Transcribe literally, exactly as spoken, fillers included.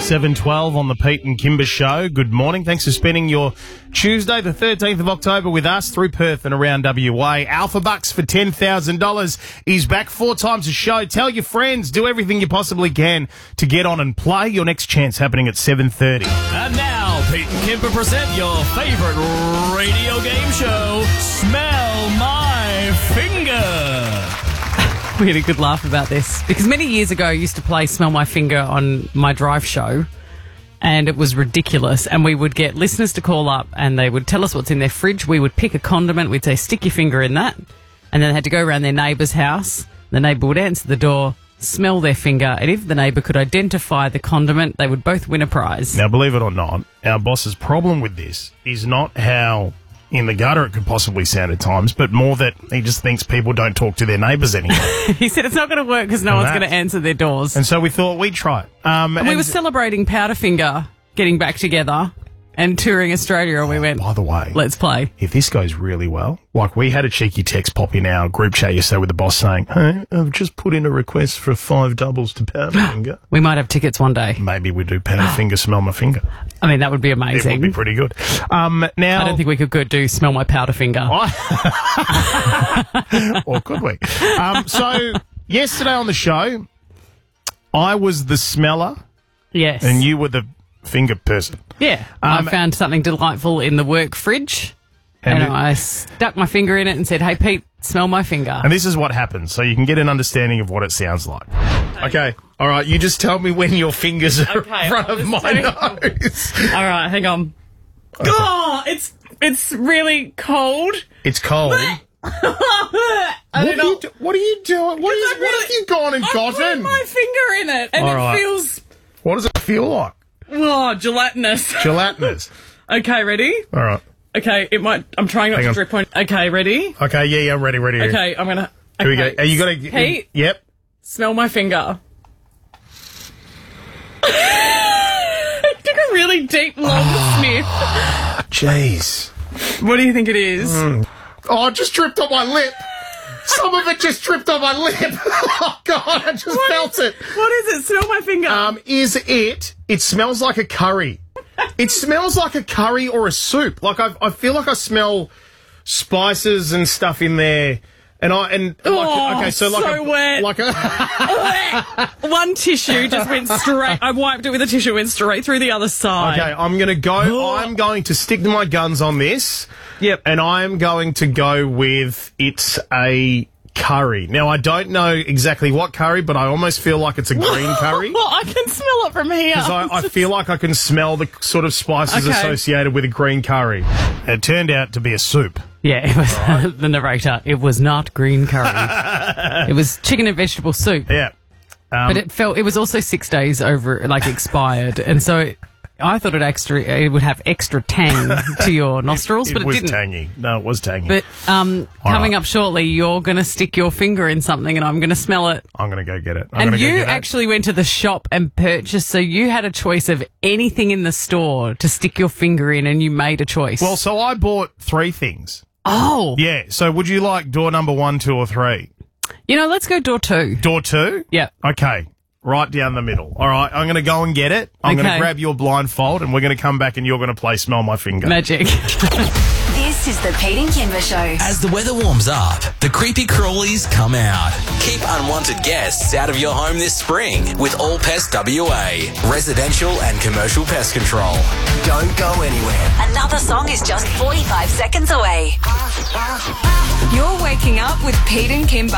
seven twelve on the Pete and Kimber Show. Good morning. Thanks for spending your Tuesday, the thirteenth of October, with us through Perth and around W A. Alpha Bucks for ten thousand dollars is back four times a show. Tell your friends. Do everything you possibly can to get on and play. Your next chance happening at seven thirty. And now, Pete and Kimber present your favourite radio game show, Smell My Finger. We had a good laugh about this because many years ago I used to play Smell My Finger on my drive show and it was ridiculous, and we would get listeners to call up and they would tell us what's in their fridge. We would pick a condiment, we'd say stick your finger in that, and then they had to go around their neighbour's house. The neighbour would answer the door, smell their finger, and if the neighbour could identify the condiment, they would both win a prize. Now, believe it or not, our boss's problem with this is not how in the gutter it could possibly sound at times, but more that he just thinks people don't talk to their neighbours anymore. He said it's not going to work because no And one's that- going to answer their doors. And so we thought we'd try it. Um, And we were celebrating Powderfinger getting back together and touring Australia, and we went, by the way, let's play. if this goes really well, like we had a cheeky text pop in our group chat yesterday with the boss saying, hey, I've just put in a request for five doubles to Powderfinger. We might have tickets one day. Maybe we do Powderfinger, Smell My Finger. I mean, that would be It amazing. would be pretty good. Um, now, I don't think we could go do Smell My Powder Finger. or could we? Um, so, yesterday on the show, I was the smeller Yes. and you were the finger person. Yeah. Um, I found something delightful in the work fridge, and, And it- I stuck my finger in it and said, hey, Pete, smell my finger. And this is what happens, so you can get an understanding of what it sounds like. Okay, all right, you just tell me when your fingers are Okay, in front I'll of just my tell you. nose. All right, hang on. Oh, it's it's really cold. It's cold. I What don't are, know. you do- what are you doing? What, is, I what really- have you gone and I gotten? put my finger in it, and All it right. feels, What does it feel like? oh, gelatinous. Gelatinous. Okay, ready? All right. Okay, it might, I'm trying not Hang to on. drip on. Okay, ready? Okay, yeah, yeah, I'm ready, ready. ready. Okay, I'm going to. Here we go. Are you got to... Pete? Yep. Smell my finger. Took a really deep, long sniff. Jeez. What do you think it is? Oh, it just dripped on my lip. Some of it just dripped on my lip. Oh, God, I just What felt is- it. What is it? Smell my finger. Um, is it... It smells like a curry. It smells like a curry or a soup. Like, I, I feel like I smell spices and stuff in there. And I... and like, Oh, okay, so like so a... wet. Like a... One tissue just went straight. I wiped it with a tissue, went straight through the other side. Okay, I'm going to go... Oh. I'm going to stick to my guns on this. Yep. And I'm going to go with it's a curry. Now, I don't know exactly what curry, but I almost feel like it's a green curry. Well, I can smell it from here. Because I, I feel like I can smell the sort of spices Okay. associated with a green curry. It turned out to be a soup. Yeah, it was the narrator. It was not green curry. It was chicken and vegetable soup. Yeah. Um, But it felt, it was also six days over, like expired. And so it, I thought it extra, it would have extra tang to your nostrils, it but it was didn't. tangy. No, it was tangy. But um, All coming right. up shortly, you're going to stick your finger in something and I'm going to smell it. I'm going to go get it. I'm And gonna go you get it. actually went to the shop and purchased, so you had a choice of anything in the store to stick your finger in and you made a choice. Well, so I bought three things. oh, Yeah. So would you like door number one, two, or three? you know, let's go door two. Door two? Yeah. Okay. Right down the middle. All right. I'm going to go and get it. I'm going Okay. to grab your blindfold and we're going to come back and you're going to play Smell My Finger. Magic. This is the Pete and Kimber Show. As the weather warms up, the creepy crawlies come out. Keep unwanted guests out of your home this spring with All Pest W A. Residential and commercial pest control. Don't go anywhere. Another song is just forty-five seconds away. You're waking up with Pete and Kimber.